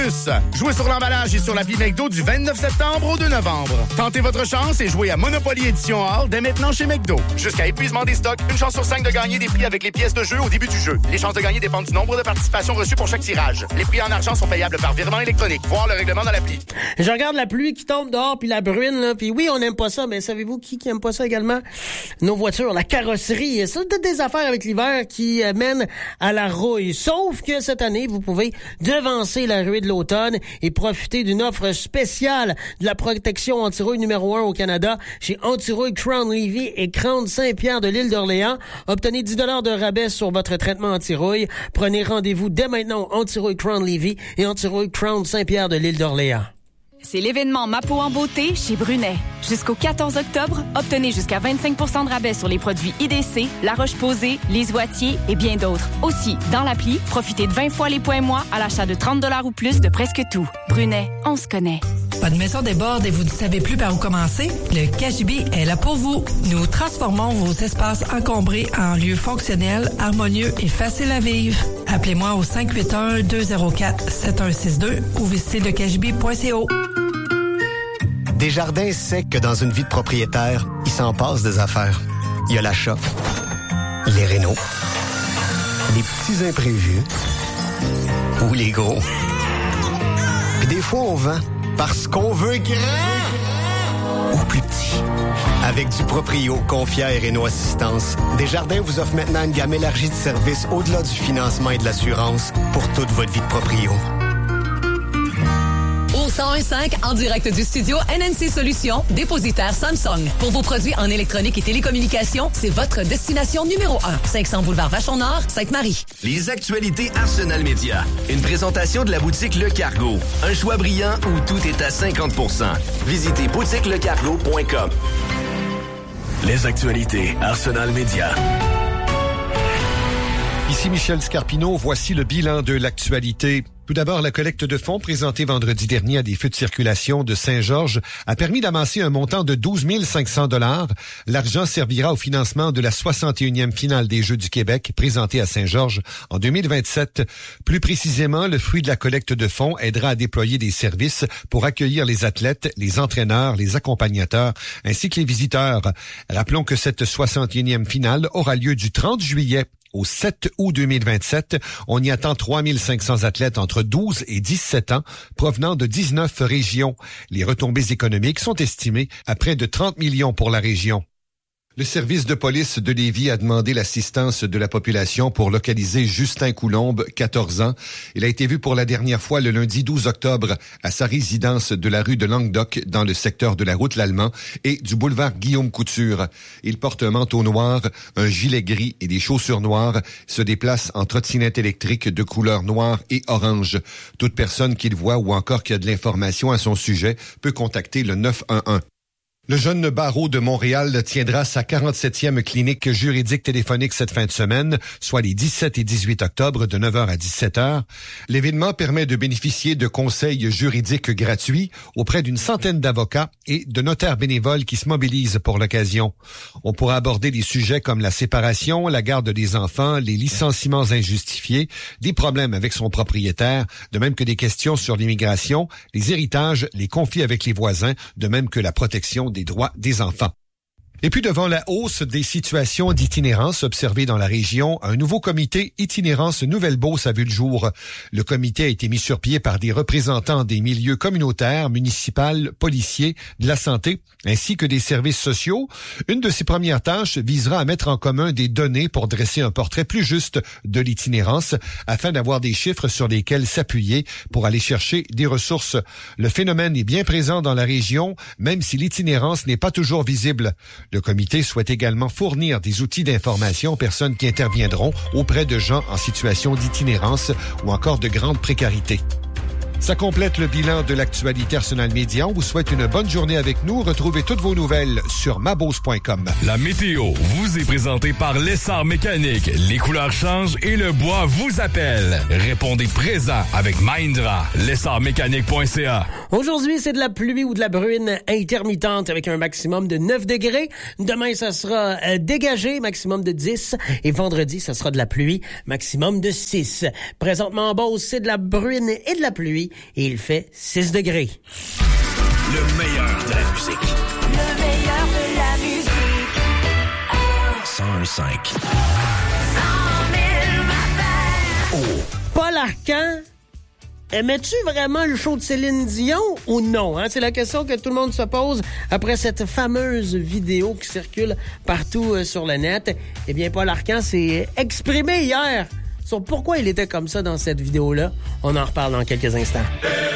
plus. Jouez sur l'emballage et sur l'appli McDo du 29 septembre au 2 novembre. Tentez votre chance et jouez à Monopoly Édition Hall dès maintenant chez McDo. Jusqu'à épuisement des stocks, une chance sur 5 de gagner des prix avec les pièces de jeu au début du jeu. Les chances de gagner dépendent du nombre de participations reçues pour chaque tirage. Les prix en argent sont payables par virement électronique. Voir le règlement dans l'appli. Je regarde la pluie qui tombe dehors puis la bruine là, puis oui, on n'aime pas ça, mais savez-vous qui aime pas ça également? Nos voitures, la carrosserie. C'est toutes des affaires avec l'hiver qui mènent à la rouille. Sauf que cette année, vous pouvez devancer la ruée de l'automne et profiter d'une offre spéciale de la protection anti-rouille numéro 1 au Canada chez Anti-Rouille Crown Levy et Crown Saint-Pierre de l'île d'Orléans. Obtenez 10 $ de rabais sur votre traitement anti-rouille. Prenez rendez-vous dès maintenant Anti-Rouille Crown Levy et Anti-Rouille Crown Saint-Pierre de l'île d'Orléans. C'est l'événement Ma peau en beauté chez Brunet. Jusqu'au 14 octobre, obtenez jusqu'à 25 % de rabais sur les produits IDC, La Roche-Posay, Les Oitiers et bien d'autres. Aussi, dans l'appli, profitez de 20 fois les points mois à l'achat de 30 $ ou plus de presque tout. Brunet, on se connaît. Votre maison déborde et vous ne savez plus par où commencer? Le KGB est là pour vous. Nous transformons vos espaces encombrés en lieux fonctionnels, harmonieux et faciles à vivre. Appelez-moi au 581-204-7162 ou visitez lekgb.co. Desjardins sait que dans une vie de propriétaire, il s'en passe des affaires. Il y a l'achat, les rénaux, les petits imprévus ou les gros. Puis des fois, on vend parce qu'on veut grand ou plus petit. Avec du Proprio, Confière et Réno Assistance, Desjardins vous offre maintenant une gamme élargie de services au-delà du financement et de l'assurance pour toute votre vie de proprio. 101.5 en direct du studio NNC Solutions, dépositaire Samsung. Pour vos produits en électronique et télécommunications, c'est votre destination numéro 1. 500 boulevard Vachon-Nord, Sainte-Marie. Les actualités Arsenal Média. Une présentation de la boutique Le Cargo. Un choix brillant où tout est à 50%. Visitez boutiquelecargo.com. Les actualités Arsenal Média. Ici Michel Scarpino, voici le bilan de l'actualité. Tout d'abord, la collecte de fonds présentée vendredi dernier à des feux de circulation de Saint-Georges a permis d'amasser un montant de 12 500 $. L'argent servira au financement de la 61e finale des Jeux du Québec présentée à Saint-Georges en 2027. Plus précisément, le fruit de la collecte de fonds aidera à déployer des services pour accueillir les athlètes, les entraîneurs, les accompagnateurs ainsi que les visiteurs. Rappelons que cette 61e finale aura lieu du 30 juillet au 7 août 2027. On y attend 3 500 athlètes entre 12 et 17 ans provenant de 19 régions. Les retombées économiques sont estimées à près de 30 millions pour la région. Le service de police de Lévis a demandé l'assistance de la population pour localiser Justin Coulombe, 14 ans. Il a été vu pour la dernière fois le lundi 12 octobre à sa résidence de la rue de Languedoc dans le secteur de la route Lallemand et du boulevard Guillaume Couture. Il porte un manteau noir, un gilet gris et des chaussures noires, se déplace en trottinette électrique de couleur noire et orange. Toute personne qu'il voit ou encore qui a de l'information à son sujet peut contacter le 911. Le jeune barreau de Montréal tiendra sa 47e clinique juridique téléphonique cette fin de semaine, soit les 17 et 18 octobre de 9h à 17h. L'événement permet de bénéficier de conseils juridiques gratuits auprès d'une centaine d'avocats et de notaires bénévoles qui se mobilisent pour l'occasion. On pourra aborder des sujets comme la séparation, la garde des enfants, les licenciements injustifiés, des problèmes avec son propriétaire, de même que des questions sur l'immigration, les héritages, les conflits avec les voisins, de même que la protection des droits des enfants. Et puis devant la hausse des situations d'itinérance observées dans la région, un nouveau comité Itinérance Nouvelle-Beauce a vu le jour. Le comité a été mis sur pied par des représentants des milieux communautaires, municipaux, policiers, de la santé, ainsi que des services sociaux. Une de ses premières tâches visera à mettre en commun des données pour dresser un portrait plus juste de l'itinérance, afin d'avoir des chiffres sur lesquels s'appuyer pour aller chercher des ressources. Le phénomène est bien présent dans la région, même si l'itinérance n'est pas toujours visible. Le comité souhaite également fournir des outils d'information aux personnes qui interviendront auprès de gens en situation d'itinérance ou encore de grande précarité. Ça complète le bilan de l'actualité Arsenal Média. On vous souhaite une bonne journée avec nous. Retrouvez toutes vos nouvelles sur mabose.com. La météo vous est présentée par l'Essar Mécanique. Les couleurs changent et le bois vous appelle. Répondez présent avec Mahindra. l'essarmécanique.ca. Aujourd'hui, c'est de la pluie ou de la bruine intermittente avec un maximum de 9 degrés. Demain, ça sera dégagé, maximum de 10. Et vendredi, ça sera de la pluie, maximum de 6. Présentement en Beauce, c'est de la bruine et de la pluie. et il fait 6 degrés. Le meilleur de la musique. Le meilleur de la musique. 101.5. 100 000 matins. Oh. Paul Arcand, aimais-tu vraiment le show de Céline Dion ou non? Hein? C'est la question que tout le monde se pose après cette fameuse vidéo qui circule partout sur le net. Eh bien, Paul Arcand s'est exprimé hier sur pourquoi il était comme ça dans cette vidéo-là. On en reparle dans quelques instants.